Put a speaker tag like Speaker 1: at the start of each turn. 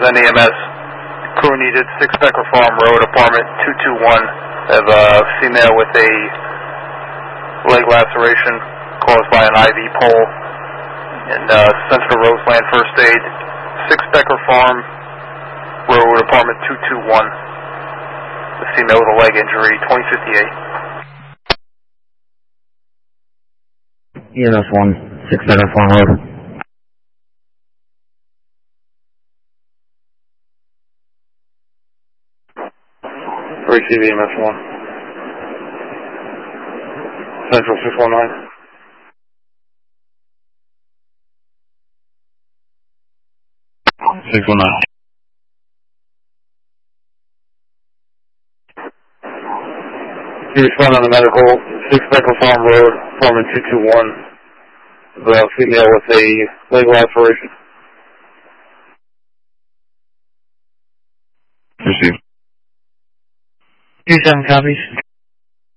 Speaker 1: Glen EMS. Crew needed 6 Becker Farm Road, apartment 221. Have a female with a leg laceration caused by an IV pole. And sent to Roseland First Aid. 6 Becker Farm Road, apartment 221. The female with a leg injury, 2058.
Speaker 2: EMS 1, 6 Becker Farm Road.
Speaker 1: Receive EMS 1. Central 619. You respond on the medical, 6 Becker Farm Road, apartment 221. The female with a leg laceration.
Speaker 2: Receive. 27 copies.